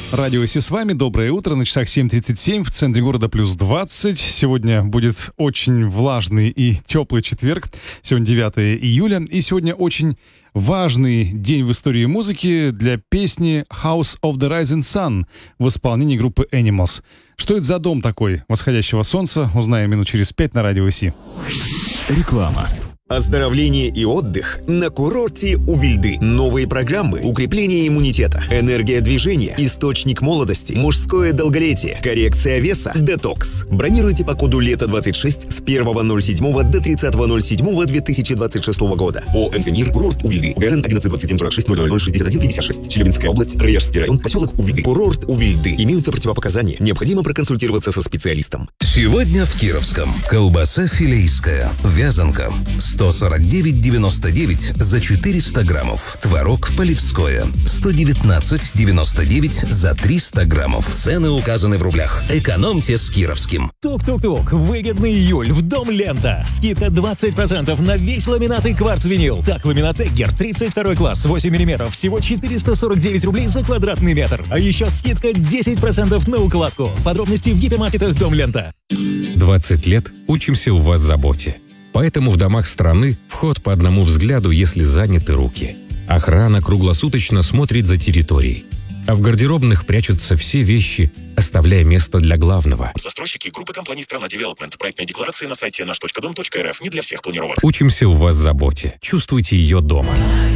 Радио Си с вами. Доброе утро. На часах 7:37. В центре города плюс 20. Сегодня будет очень влажный и теплый четверг. Сегодня 9 июля. И сегодня очень важный день в истории музыки для песни House of the Rising Sun в исполнении группы Animals. Что это за дом такой восходящего солнца, узнаем минут через 5 на Радио Си. Реклама. Оздоровление и отдых на курорте Увильды. Новые программы, укрепление иммунитета, энергия движения, источник молодости, мужское долголетие, коррекция веса, детокс. Бронируйте по коду ЛЕТО26 с 1.07 до 30.07.2026 года. ОМС «Мир», курорт Увильды. ГРН 112746006156. Челябинская область, Раяжский район, поселок Увильды. Курорт Увильды. Имеются противопоказания. Необходимо проконсультироваться со специалистом. Сегодня в Кировском. Колбаса филейская, вязанка 149,99 за 400 граммов. Творог Полевское 119,99 за 300 граммов. Цены указаны в рублях. Экономьте с Кировским. Тук-тук-тук. Выгодный июль в Дом Лента. Скидка 20% на весь ламинат и кварц-винил. Так, ламинат Эггер 32 класс, 8 мм. Всего 449 рублей за квадратный метр. А еще скидка 10% на укладку. Подробности в гипермаркетах Дом Лента. 20 лет учимся у вас заботе. Поэтому в домах страны вход по одному взгляду, если заняты руки. Охрана круглосуточно смотрит за территорией. А в гардеробных прячутся все вещи, оставляя место для главного. Застройщики группы компаний «Страна Девелопмент». Проектная декларация на сайте наш.дом.рф. Не для всех планировок. Учимся у вас заботе. Чувствуйте ее дома.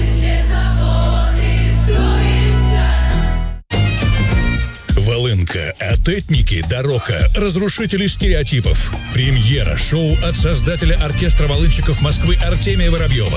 Волынка, Атетники, Дорока, разрушители стереотипов. Премьера шоу от создателя оркестра волынщиков Москвы Артемия Воробьева.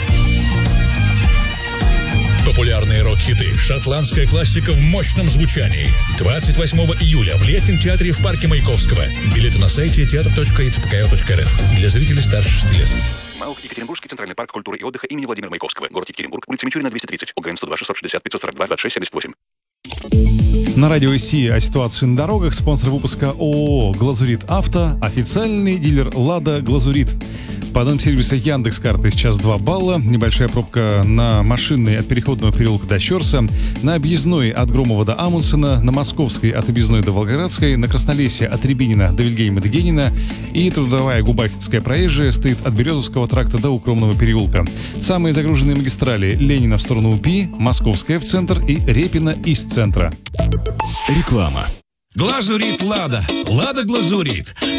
Популярные рок-хиты, шотландская классика в мощном звучании. 28 июля в Летнем театре в парке Маяковского. Билеты на сайте театр.ицпко.рф. Для зрителей старше 6 лет. МАУК Екатеринбургский центральный парк культуры и отдыха имени Владимира Маяковского. Город Екатеринбург, улица Мичурина, 230. ОГРН 102 660 542 26 78. На Радио Си о ситуации на дорогах. Спонсор выпуска ООО «Глазурит Авто». Официальный дилер «Лада Глазурит». По данным сервиса Яндекс.Карты сейчас 2 балла. Небольшая пробка на Машинной от Переходного переулка до Щерса. На Объездной от Громова до Амундсена. На Московской от Объездной до Волгоградской. На Красновесье от Рябинина до Вильгельма до Генина. И Трудовая Губахинская проезжая стоит от Березовского тракта до Укромного переулка. Самые загруженные магистрали: Ленина в сторону УПИ, Московская в центр и Репина из центра. Реклама. Глазурит Лада. Лада Глазурит.